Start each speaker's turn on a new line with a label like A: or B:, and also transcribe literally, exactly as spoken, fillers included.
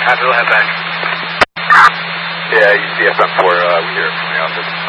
A: Copy, we'll head back.
B: Yeah, E C F M four, uh, we hear from the office.